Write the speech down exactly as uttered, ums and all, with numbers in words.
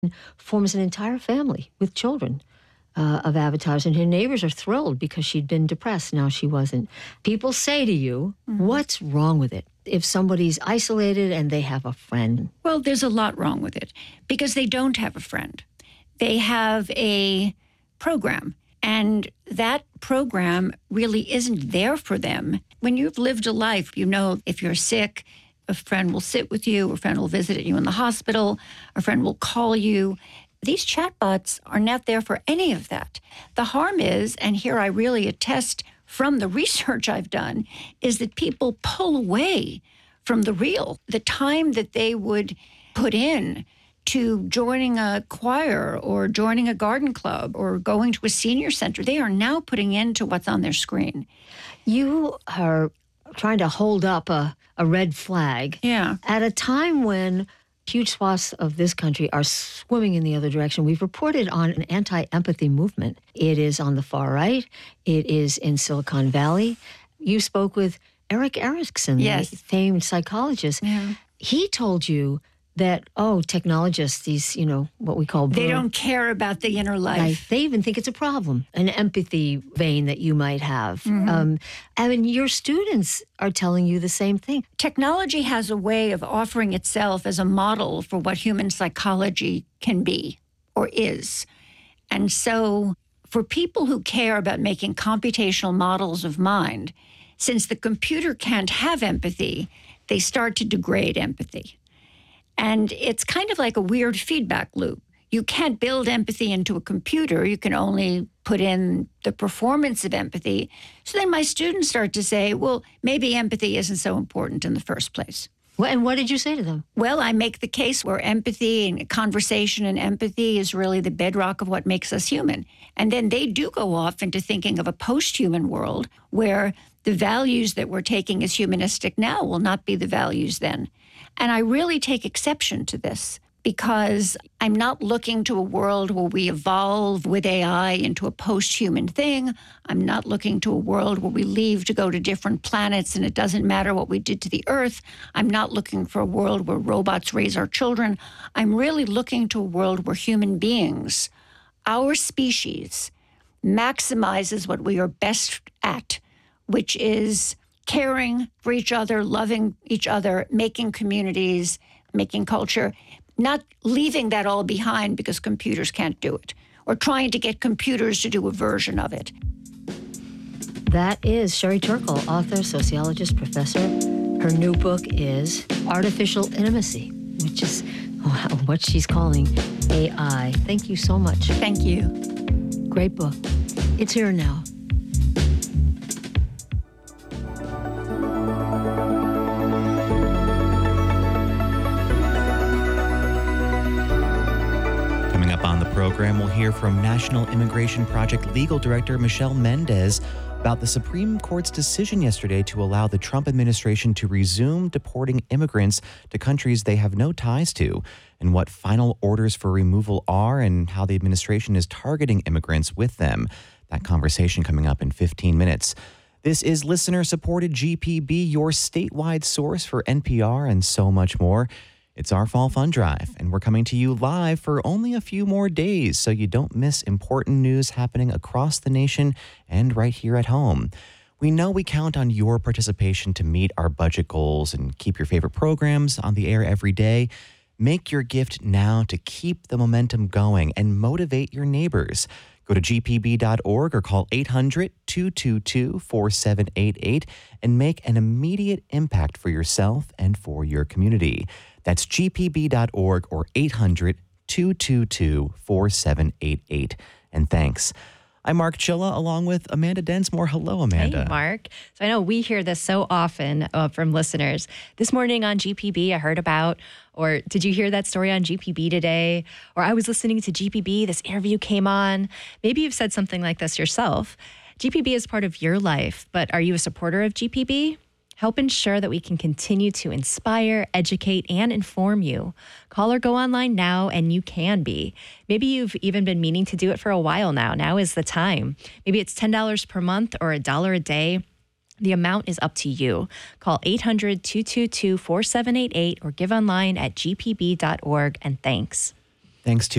forms an entire family with children uh, of avatars, and her neighbors are thrilled because she'd been depressed. Now she wasn't. People say to you, Mm-hmm. what's wrong with it if somebody's isolated and they have a friend? Well, there's a lot wrong with it because they don't have a friend. They have a program, and that program really isn't there for them. When you've lived a life, you know if you're sick, a friend will sit with you, a friend will visit you in the hospital, a friend will call you. These chatbots are not there for any of that. The harm is, and here I really attest from the research I've done, is that people pull away from the real. The time that they would put in to joining a choir or joining a garden club or going to a senior center, they are now putting into what's on their screen. You are trying to hold up a, a red flag Yeah. at a time when huge swaths of this country are swimming in the other direction. We've reported on an anti-empathy movement. It is on the far right. It is in Silicon Valley. You spoke with Eric Erickson, Yes. the famed psychologist. Yeah. He told you that, oh, technologists, these, you know, what we call... They bro- don't care about the inner life. life. They even think it's a problem, an empathy vein that you might have. Mm-hmm. Um, I mean, your students are telling you the same thing. Technology has a way of offering itself as a model for what human psychology can be or is. And so for people who care about making computational models of mind, since the computer can't have empathy, they start to degrade empathy. And it's kind of like a weird feedback loop. You can't build empathy into a computer. You can only put in the performance of empathy. So then my students start to say, well, maybe empathy isn't so important in the first place. Well, and what did you say to them? Well, I make the case where empathy and conversation and empathy is really the bedrock of what makes us human. And then they do go off into thinking of a post-human world where the values that we're taking as humanistic now will not be the values then. And I really take exception to this because I'm not looking to a world where we evolve with A I into a post-human thing. I'm not looking to a world where we leave to go to different planets and it doesn't matter what we did to the Earth. I'm not looking for a world where robots raise our children. I'm really looking to a world where human beings, our species, maximizes what we are best at, which is caring for each other, loving each other, making communities, making culture, not leaving that all behind because computers can't do it, or trying to get computers to do a version of it. That is Sherry Turkle, author, sociologist, professor. Her new book is Artificial Intimacy, which is what she's calling A I. Thank you so much. Thank you. Great book. It's here now. Program, we'll hear from National Immigration Project Legal Director Michelle Mendez about the Supreme Court's decision yesterday to allow the Trump administration to resume deporting immigrants to countries they have no ties to, and what final orders for removal are and how the administration is targeting immigrants with them. That conversation coming up in fifteen minutes. This is listener-supported G P B, your statewide source for N P R and so much more. It's our Fall Fund Drive, and we're coming to you live for only a few more days so you don't miss important news happening across the nation and right here at home. We know we count on your participation to meet our budget goals and keep your favorite programs on the air every day. Make your gift now to keep the momentum going and motivate your neighbors. Go to G P B dot org or call eight hundred, two two two, four seven eight eight and make an immediate impact for yourself and for your community. That's G P B dot org or eight hundred, two two two, four seven eight eight. And thanks. I'm Mark Chilla along with Amanda Densmore. Hello, Amanda. Hey, Mark. So I know we hear this so often uh, from listeners. This morning on G P B, I heard about, or did you hear that story on G P B today? Or I was listening to G P B, this interview came on. Maybe you've said something like this yourself. G P B is part of your life, but are you a supporter of G P B? Help ensure that we can continue to inspire, educate, and inform you. Call or go online now, and you can be. Maybe you've even been meaning to do it for a while now. Now is the time. Maybe it's ten dollars per month or a dollar a day. The amount is up to you. Call eight hundred, two two two, four seven eight eight or give online at G P B dot org, and thanks. Thanks to